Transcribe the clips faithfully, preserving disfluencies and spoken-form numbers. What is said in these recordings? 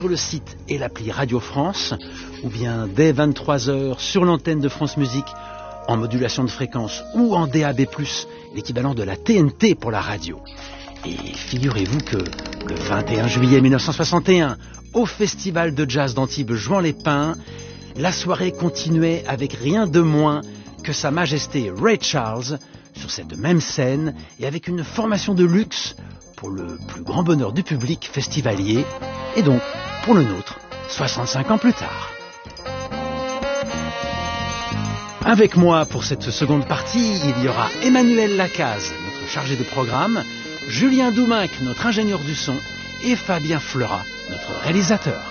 sur le site et l'appli Radio France, ou bien dès vingt-trois heures sur l'antenne de France Musique, en modulation de fréquence ou en D A B plus, l'équivalent de la T N T pour la radio. Et figurez-vous que le vingt et un juillet mille neuf cent soixante et un, au Festival de Jazz d'Antibes-Juan-les-Pins, la soirée continuait avec rien de moins que Sa Majesté Ray Charles sur cette même scène et avec une formation de luxe pour le plus grand bonheur du public festivalier et donc pour le nôtre, soixante-cinq ans plus tard. Avec moi pour cette seconde partie, il y aura Emmanuel Lacaze, notre chargé de programme, Julien Douminc, notre ingénieur du son, et Fabien Fleurat, notre réalisateur.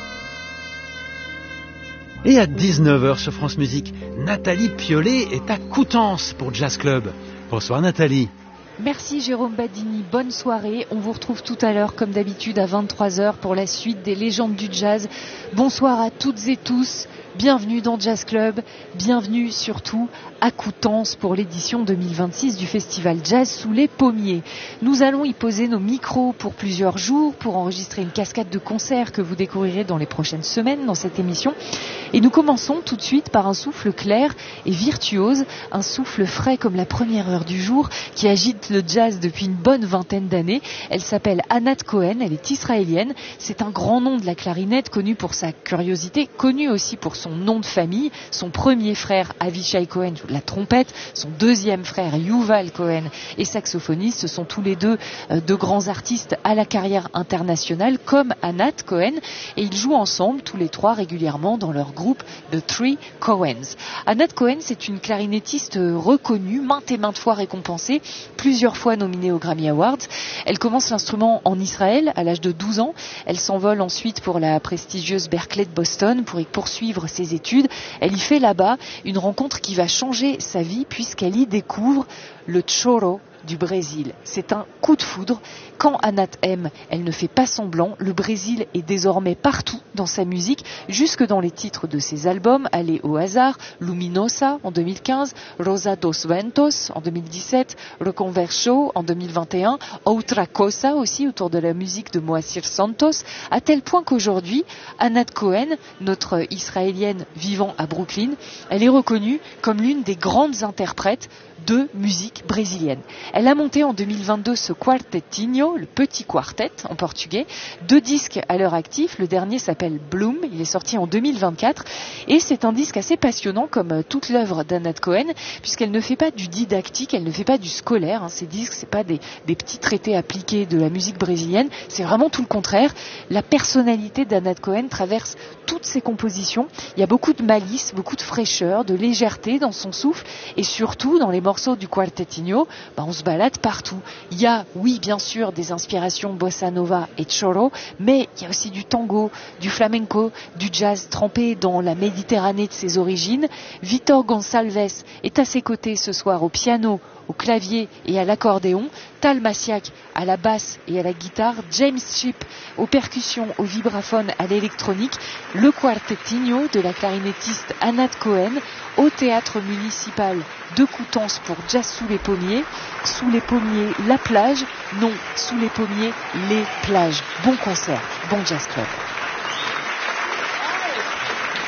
Et à dix-neuf heures sur France Musique, Nathalie Piollet est à Coutances pour Jazz Club. Bonsoir Nathalie. Merci Jérôme Badini, bonne soirée. On vous retrouve tout à l'heure comme d'habitude à vingt-trois heures pour la suite des légendes du jazz. Bonsoir à toutes et tous, bienvenue dans Jazz Club, bienvenue surtout à Coutances pour l'édition deux mille vingt-six du Festival Jazz sous les Pommiers. Nous allons y poser nos micros pour plusieurs jours pour enregistrer une cascade de concerts que vous découvrirez dans les prochaines semaines dans cette émission. Et nous commençons tout de suite par un souffle clair et virtuose, un souffle frais comme la première heure du jour qui agite le jazz depuis une bonne vingtaine d'années. Elle s'appelle Anat Cohen, elle est israélienne. C'est un grand nom de la clarinette, connu pour sa curiosité, connu aussi pour son nom de famille. Son premier frère Avishai Cohen joue de la trompette, son deuxième frère Yuval Cohen est saxophoniste. Ce sont tous les deux euh, de grands artistes à la carrière internationale comme Anat Cohen, et ils jouent ensemble tous les trois régulièrement dans leur groupe The Three Cohens. Anat Cohen, c'est une clarinettiste reconnue, maintes et maintes fois récompensée, plusieurs fois nominée aux Grammy Awards. Elle commence l'instrument en Israël à l'âge de douze ans. Elle s'envole ensuite pour la prestigieuse Berklee de Boston pour y poursuivre ses études. Elle y fait là-bas une rencontre qui va changer sa vie puisqu'elle y découvre le choro du Brésil. C'est un coup de foudre. Quand Anat aime, elle ne fait pas semblant. Le Brésil est désormais partout dans sa musique, jusque dans les titres de ses albums. Allez au hasard, Luminosa en deux mille quinze, Rosa dos Ventos en deux mille dix-sept, Reconverso en deux mille vingt et un, Outra Cosa aussi autour de la musique de Moacir Santos, à tel point qu'aujourd'hui, Anat Cohen, notre israélienne vivant à Brooklyn, elle est reconnue comme l'une des grandes interprètes de musique brésilienne. Elle a monté en deux mille vingt-deux ce quartetinho, le petit quartet en portugais, deux disques à leur actif. Le dernier s'appelle Bloom, il est sorti en deux mille vingt-quatre et c'est un disque assez passionnant comme toute l'œuvre d'Anat Cohen puisqu'elle ne fait pas du didactique, elle ne fait pas du scolaire. Hein. Ces disques, c'est pas des, des petits traités appliqués de la musique brésilienne, c'est vraiment tout le contraire. La personnalité d'Anat Cohen traverse toutes ses compositions. Il y a beaucoup de malice, beaucoup de fraîcheur, de légèreté dans son souffle et surtout dans les morceaux du quartetinho, bah on se balade partout. Il y a, oui, bien sûr, des inspirations bossa nova et choro, mais il y a aussi du tango, du flamenco, du jazz trempé dans la Méditerranée de ses origines. Vitor Gonçalves est à ses côtés ce soir au piano, au clavier et à l'accordéon, Tal Massiak à la basse et à la guitare, James Shipp aux percussions, au vibraphone, à l'électronique, le quartetinho de la clarinettiste Anat Cohen au théâtre municipal de Coutances pour Jazz sous les Pommiers. Sous les Pommiers, la plage, non, sous les Pommiers, les plages. Bon concert, bon Jazz Club.